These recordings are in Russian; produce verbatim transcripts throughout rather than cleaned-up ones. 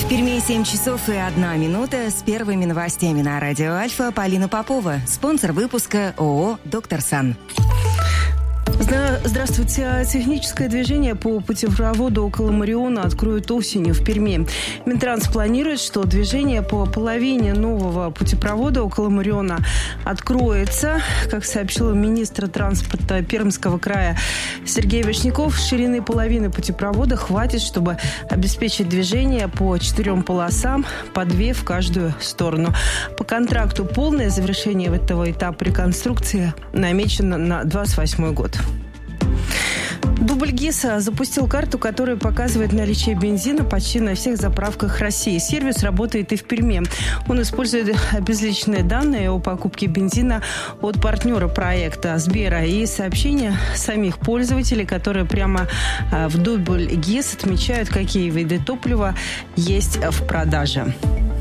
В Перми семь часов и одна минута с первыми новостями на радио Альфа. Полина Попова, спонсор выпуска ООО «Доктор Сан». Здравствуйте. Техническое движение по путепроводу около Мариона откроют осенью в Перми. Минтранс планирует, что движение по половине нового путепровода около Мариона откроется. Как сообщил министр транспорта Пермского края Сергей Вишняков, ширины половины путепровода хватит, чтобы обеспечить движение по четырем полосам, по две в каждую сторону. По контракту полное завершение этого этапа реконструкции намечено на двадцать восьмой год. Дубль ГИСа запустил карту, которая показывает наличие бензина почти на всех заправках России. Сервис работает и в Перми. Он использует безличные данные о покупке бензина от партнера проекта Сбера и сообщения самих пользователей, которые прямо в дубль ГИС отмечают, какие виды топлива есть в продаже.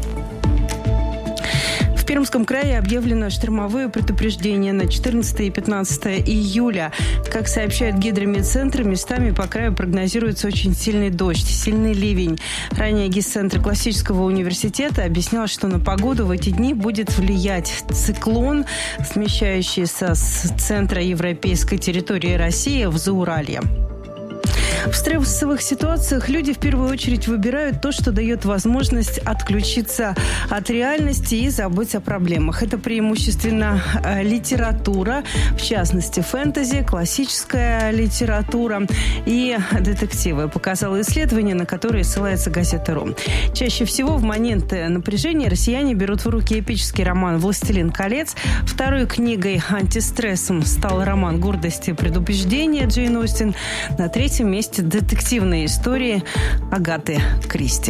В Пермском крае объявлено штормовое предупреждение на четырнадцатое и пятнадцатое июля. Как сообщает Гидромедцентр, местами по краю прогнозируется очень сильный дождь, сильный ливень. Ранее Гисцентр классического университета объяснял, что на погоду в эти дни будет влиять циклон, смещающийся с центра европейской территории России в Зауралье. В стрессовых ситуациях люди в первую очередь выбирают то, что дает возможность отключиться от реальности и забыть о проблемах. Это преимущественно литература, в частности фэнтези, классическая литература и детективы, показало исследование, на которое ссылается газета «Ру». Чаще всего в моменты напряжения россияне берут в руки эпический роман «Властелин колец». Второй книгой антистрессом стал роман «Гордость и предубеждение» Джейн Остин. На третьем месте детективные истории Агаты Кристи.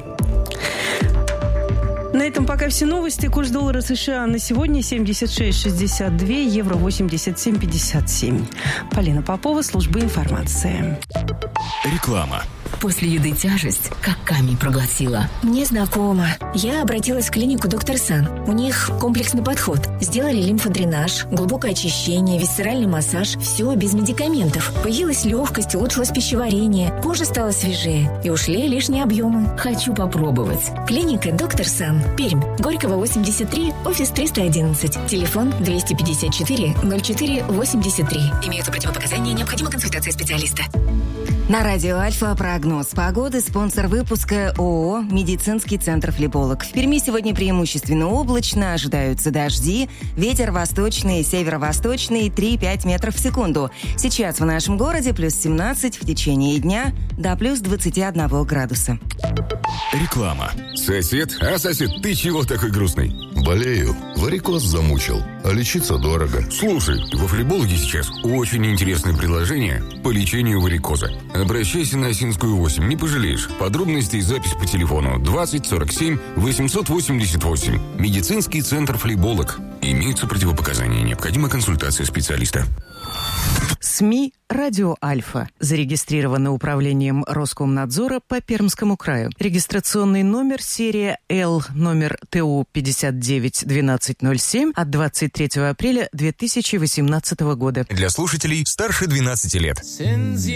На этом пока все новости. Курс доллара США на сегодня семьдесят шесть шестьдесят два, евро восемьдесят семь пятьдесят семь. Полина Попова, служба информации. Реклама. После еды тяжесть, как камень проглотила. Мне знакомо. Я обратилась в клинику «Доктор Сан». У них комплексный подход. Сделали лимфодренаж, глубокое очищение, висцеральный массаж. Все без медикаментов. Появилась легкость, улучшилось пищеварение. Кожа стала свежее. И ушли лишние объемы. Хочу попробовать. Клиника «Доктор Сан». Пермь. Горького, восемьдесят три, офис триста одиннадцать. Телефон двести пятьдесят четыре ноль четыре восемьдесят три. Имеются противопоказания, необходима консультация специалиста. На радио Альфа прогноз погоды, спонсор выпуска ООО «Медицинский центр Флеболог». В Перми сегодня преимущественно облачно, ожидаются дожди, ветер восточный, северо-восточный три-пять метров в секунду. Сейчас в нашем городе плюс семнадцать, в течение дня до плюс двадцать один градуса. Реклама. Сосед? А, сосед, ты чего такой грустный? Болею. Варикоз замучил. А лечиться дорого. Слушай, во Флебологе сейчас очень интересное предложение по лечению варикоза. Обращайся на Осинскую восемь, не пожалеешь. Подробности и запись по телефону двадцать сорок семь восемьсот восемьдесят восемь. Медицинский центр Флеболог. Имеются противопоказания, необходима консультация специалиста. СМИ «Радио Альфа». Зарегистрировано управлением Роскомнадзора по Пермскому краю. Регистрационный номер серия Л, номер ТУ пятьдесят девять двенадцать ноль семь от двадцать третьего апреля две тысячи восемнадцатого года. Для слушателей старше двенадцати лет.